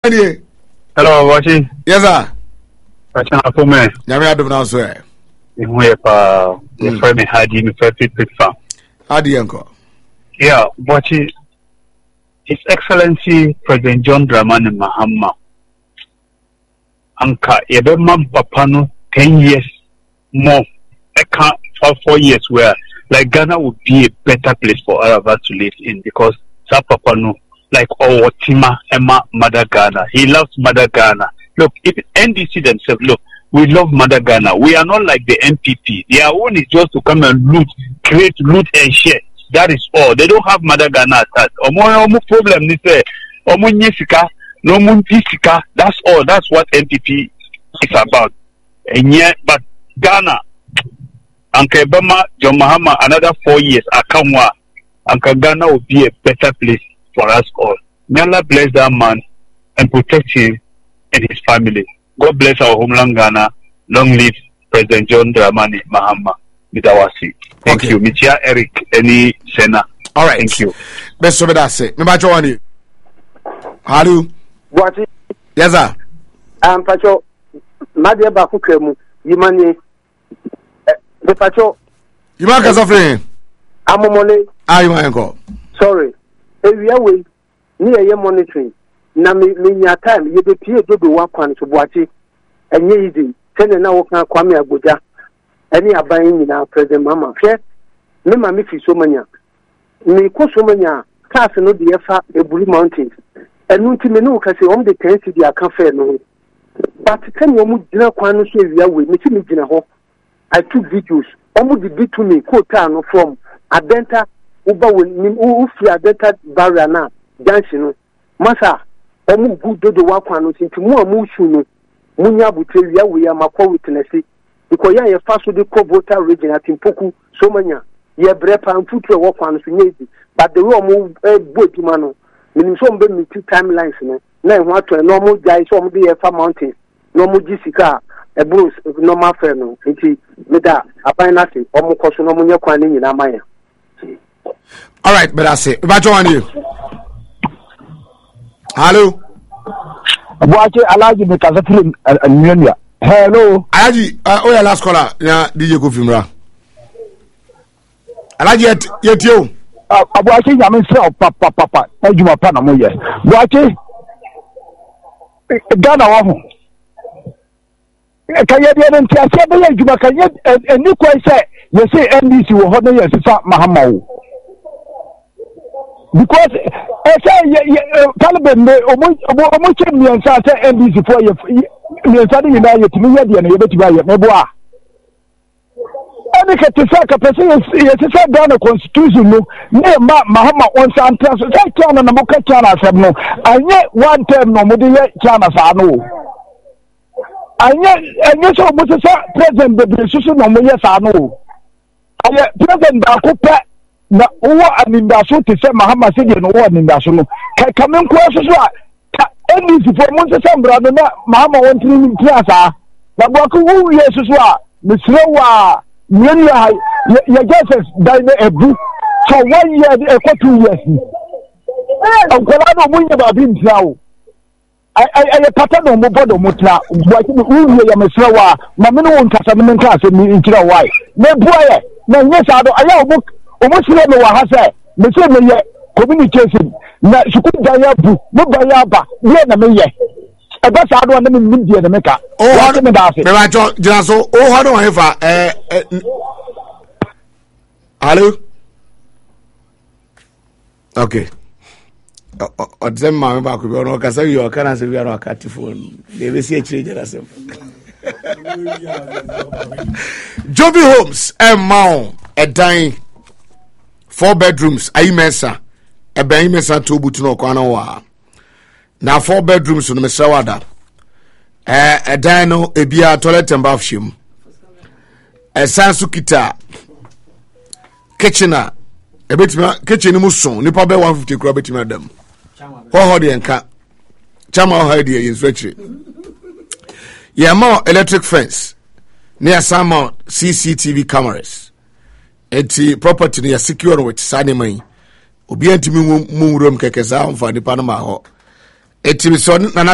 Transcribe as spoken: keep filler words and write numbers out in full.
Hello, watching. Yes, sir. Watching a poor man. Yami Adam now, sir. In way of the friend had in thirty pizza. How do you uncle? Yeah, watching His Excellency President John Dramani Mahama. Anka, Yabema Papano, ten years more. I can't for four years where like Ghana would be a better place for all of us to live in because Sa Papano, like our Tima Emma Mother Ghana. He loves Mother Ghana. Look, if N D C themselves, look, we love Mother Ghana. We are not like the N P P. Their own is just to come and loot, create, loot and share. That is all. They don't have Mother Ghana at that. Omo omo problem ni say omo nyesika, no muntisika. That's all. That's what N P P is about. And yet, but Ghana, Anka Bama, John Mahama, another four years, Akamwa, Anka Ghana will be a better place for us all. May Allah bless that man and protect him and his family. God bless our homeland Ghana. Long live President John Dramani Mahama. Midawasi. Thank okay. you. Michia Eric, any Sena. All right. Thank you. Best of it, I say. Me bacho wani. Hello. What? Yes, sir. Um, Pacho, Madia Bakukemu, Yimani, the Pacho. You want us offering? I'm a money. Ah, you want to Sorry. If you are away, near your monitoring. Na me me nya time ye be pie do do wa kwan so boachi enye easy tene na wo kan kwame agoja eni aban nyina president mama hwe me ma me fi so manya me ko so manya class no de yefa eburi mountains enu nti me no ka se om de ten city aka fe no but tene omu gina kwan no so ewia we me ti me gina ho I took videos omu de bit to me quote no from adenta uba we u fi adenta barrier na junction no masa omu gudo do wakwa no tinti mu amu shu no munya buteria we ya makwa witness because ya ye faso de ko voter region atimpoku so manya ye brepa amfutu wakwa no so nyezi but the room e boduma no minim so mbe meet timelines no na ho ato no mo jai so mo de ye fa mountain no mo gisika e bros normal fair no nti meda apan na se omo koso no mo nya kwan ni nyina maya. All right, but I say about you. Hello. Abuache Alaji me kaza film Nyanya. Hello. Alaji, uh, oh yeah, last caller. Yeah, D J Kofimra. Alaji yet yet you. Abuache ya me say papa papa. Ejuma pa na mo ye. Abuache Ghana wa ho. Ka ye de nti ase be ejuma ka ye eni ko say ye say N D C wo ho na ye sisa Mahama wo. Because I say Taliban me omo omo chem me nsa say N D C for ye me nsa de na ye timi ye de na ye beti ba ye me boa ani ka tisa ka pese ye tisa da na constitution no ne ma Mahama on sa antra so say China na mo ka China asem no anye one term no mo de ye China sa no anye anye so mo say president de bi so no mo ye sa no aye president da ko pe na uwa amindaso te se Mahama se de no uwa amindaso no ka kamen ko so so a N D C for mun se sambra no na Mahama wontini ni tiasa na bo ko wu ye so so a misrewa nyeni ya ya Jesus dai na ebu for one year e ko two years onkola no munye ba bi ntiawo ai ai pata no mo bodo mo tra bo ki wu ye ya misrewa ma me no won kasa me nka ase mi nkira wai na buaye na nyesa do aya obo omo sire me wa ha say me say me ye communication na sukun da ya bu mo ba ya ba ye na me ye e ba sa do na me nim die na me ka o ho me ba cho jira so o ho do hefa eh hello okay o dem ma me ba ko bi ono ka say yo kana say bi ano akati phone de be si e chire jira sem Joby Homes and Mount a dying four bedrooms ayi mensa e ben mensa to butu no kwana wa na four bedrooms no mesawada eh a dying no e bia toilet and bathroom e sansu kita kitchen a e betima kitchen mu so nipa be one fifty kro betima dam ho ho de enka chama ho de yin switch yeah more electric fence near some C C T V cameras. Eti property near secure with Sanimai. Obi antimi mu room keke za mfa nipa no ma ho. Eti so na